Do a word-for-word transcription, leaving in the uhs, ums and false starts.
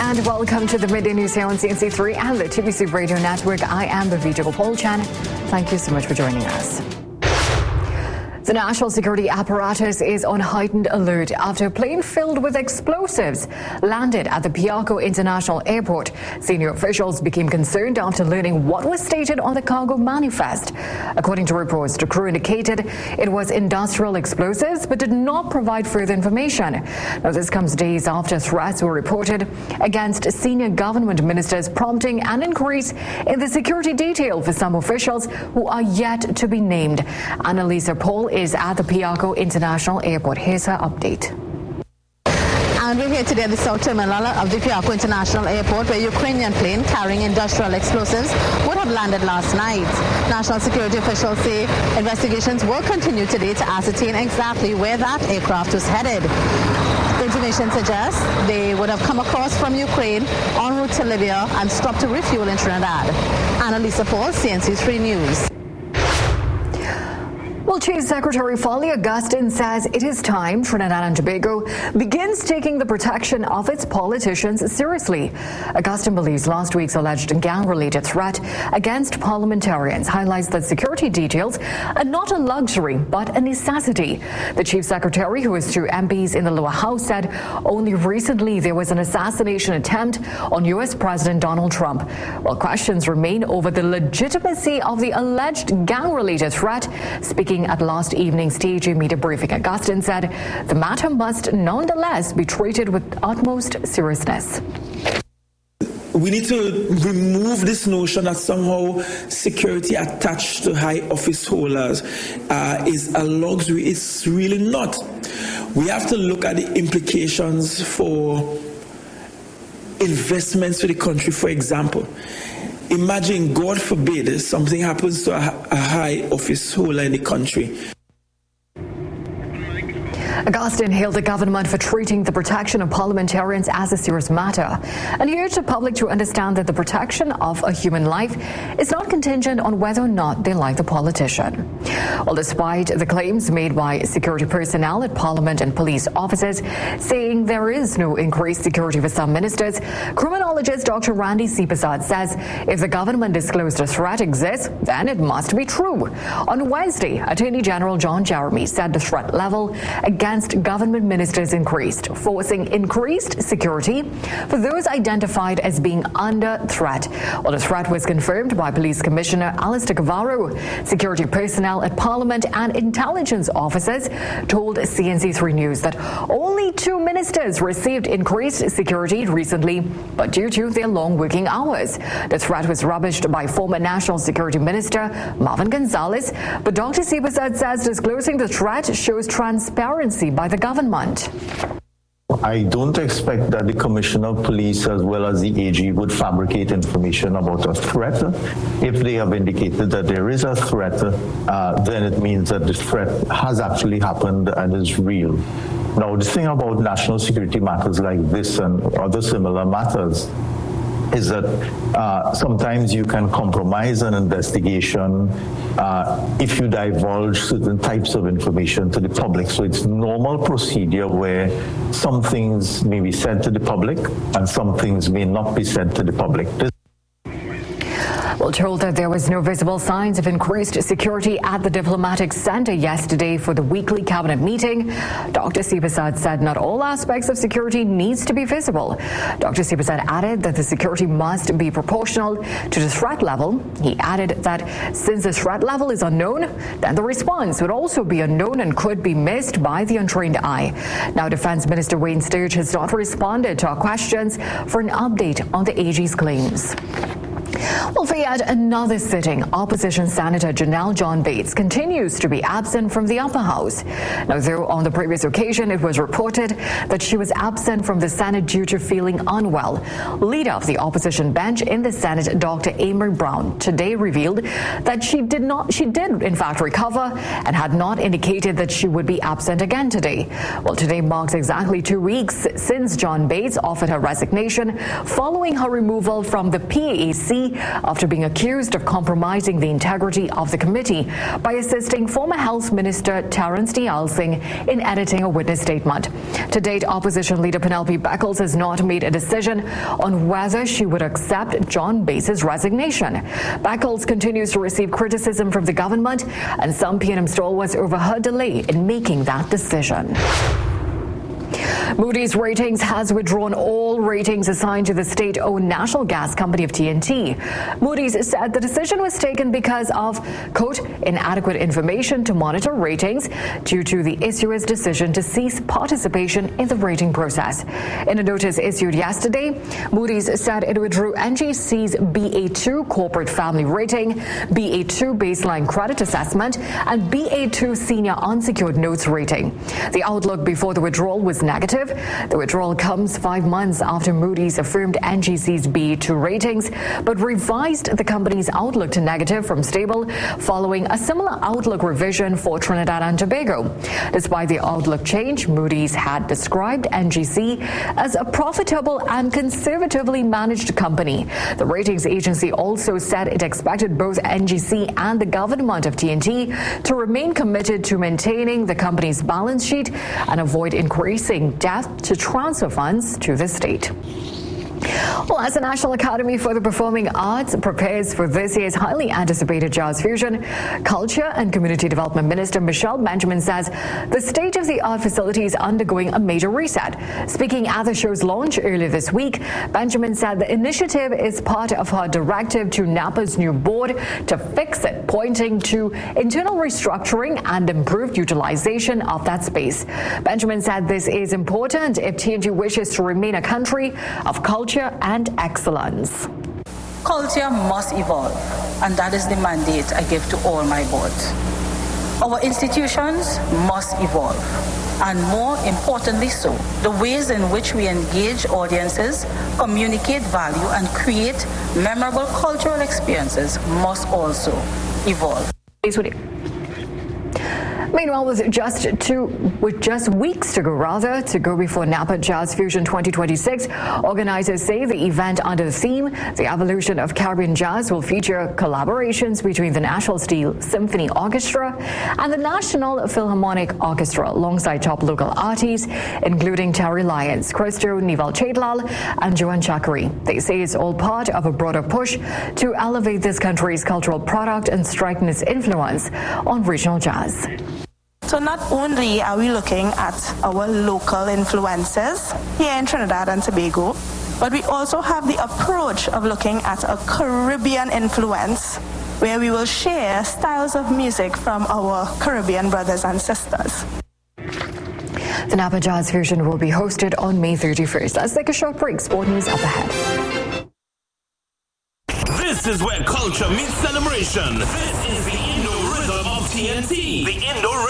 and welcome to the Midday News here on C N C three and the T V C Radio Network. I am Bhavija Gopalchan. Thank you so much for joining us. The national security apparatus is on heightened alert after a plane filled with explosives landed at the Piarco International Airport. Senior officials became concerned after learning what was stated on the cargo manifest. According to reports, the crew indicated it was industrial explosives but did not provide further information. Now, this comes days after threats were reported against senior government ministers, prompting an increase in the security detail for some officials who are yet to be named. Annalisa Paul is at the Piarco International Airport. Here's her update. And we're here today at the South Terminal of the Piarco International Airport, where a Ukrainian plane carrying industrial explosives would have landed last night. National security officials say investigations will continue today to ascertain exactly where that aircraft was headed. The information suggests they would have come across from Ukraine en route to Libya and stopped to refuel in Trinidad. Annalisa Paul, C N C three News. Well, Chief Secretary Foley Augustine says it is time Trinidad and Tobago begins taking the protection of its politicians seriously. Augustine believes last week's alleged gang-related threat against parliamentarians highlights that security details are not a luxury but a necessity. The Chief Secretary, who is to M Ps in the lower house, said only recently there was an assassination attempt on U S President Donald Trump. While questions remain over the legitimacy of the alleged gang-related threat, speaking at last evening's T A G media briefing, Augustine said the matter must nonetheless be treated with utmost seriousness. We need to remove this notion that somehow security attached to high office holders uh, is a luxury. It's really not. We have to look at the implications for investments for the country. For example, imagine, God forbid, something happens to a, a high office holder in the country. Augustine hailed the government for treating the protection of parliamentarians as a serious matter, and he urged the public to understand that the protection of a human life is not contingent on whether or not they like the politician. Well, despite the claims made by security personnel at Parliament and police offices saying there is no increased security for some ministers, criminologist Doctor Randy Sipasad says if the government disclosed a threat exists, then it must be true. On Wednesday, Attorney General John Jeremy said the threat level against government ministers increased, forcing increased security for those identified as being under threat. Well, the threat was confirmed by Police Commissioner Alistair Cavaro. Security personnel at Parliament and intelligence officers told C N C three News that only two ministers received increased security recently, but due to their long working hours. The threat was rubbished by former National Security Minister Marvin Gonzalez, but Doctor Sipasad says disclosing the threat shows transparency by the government. I don't expect that the Commissioner of Police as well as the A G would fabricate information about a threat. If they have indicated that there is a threat, uh, then it means that the threat has actually happened and is real. Now, the thing about national security matters like this and other similar matters is that uh, sometimes you can compromise an investigation uh, if you divulge certain types of information to the public. So it's normal procedure where some things may be said to the public and some things may not be said to the public. This Well, told that there was no visible signs of increased security at the diplomatic center yesterday for the weekly cabinet meeting. Doctor Sipasad said not all aspects of security needs to be visible. Doctor Sipasad added that the security must be proportional to the threat level. He added that since the threat level is unknown, then the response would also be unknown and could be missed by the untrained eye. Now, Defense Minister Wayne Sturge has not responded to our questions for an update on the A G's claims. Well, for yet another sitting, opposition Senator Janelle John Bates continues to be absent from the upper house. Now, though on the previous occasion it was reported that she was absent from the Senate due to feeling unwell, leader of the opposition bench in the Senate, Doctor Amer Brown, today revealed that she did not, she did in fact recover and had not indicated that she would be absent again today. Well, today marks exactly two weeks since John Bates offered her resignation following her removal from the P A A C T after being accused of compromising the integrity of the committee by assisting former Health Minister Terence Deyalsingh in editing a witness statement. To date, opposition leader Penelope Beckles has not made a decision on whether she would accept John Base's resignation. Beckles continues to receive criticism from the government and some P N M stalwarts over her delay in making that decision. Moody's Ratings has withdrawn all ratings assigned to the state-owned national gas company of T N T. Moody's said the decision was taken because of, quote, inadequate information to monitor ratings due to the issuer's decision to cease participation in the rating process. In a notice issued yesterday, Moody's said it withdrew N G C's B A two corporate family rating, B A two baseline credit assessment, and B A two senior unsecured notes rating. The outlook before the withdrawal was negative. The withdrawal comes five months after Moody's affirmed N G C's B A two ratings, but revised the company's outlook to negative from stable following a similar outlook revision for Trinidad and Tobago. Despite the outlook change, Moody's had described N G C as a profitable and conservatively managed company. The ratings agency also said it expected both N G C and the government of T N T to remain committed to maintaining the company's balance sheet and avoid increasing debt to transfer funds to the state. Well, as the National Academy for the Performing Arts prepares for this year's highly anticipated Jazz Fusion, Culture and Community Development Minister Michelle Benjamin says the state-of-the-art facility is undergoing a major reset. Speaking at the show's launch earlier this week, Benjamin said the initiative is part of her directive to NAPA's new board to fix it, pointing to internal restructuring and improved utilization of that space. Benjamin said this is important if T N T wishes to remain a country of culture and excellence. Culture must evolve, and that is the mandate I give to all my boards. Our institutions must evolve, and more importantly so, the ways in which we engage audiences, communicate value, and create memorable cultural experiences must also evolve. Meanwhile, with just two, with just weeks to go, rather, to go before Napa Jazz Fusion twenty twenty-six, organizers say the event under the theme, The Evolution of Caribbean Jazz, will feature collaborations between the Nashville Steel Symphony Orchestra and the National Philharmonic Orchestra, alongside top local artists, including Terry Lyons, Christo Nival Chaitlal, and Joan Chakri. They say it's all part of a broader push to elevate this country's cultural product and strengthen its influence on regional jazz. So not only are we looking at our local influences here in Trinidad and Tobago, but we also have the approach of looking at a Caribbean influence where we will share styles of music from our Caribbean brothers and sisters. The Napa Jazz Fusion will be hosted on May thirty-first. Let's take a short break. Sport news up ahead. This is where culture meets celebration. This is the Indo Rhythm of T N T. The Indo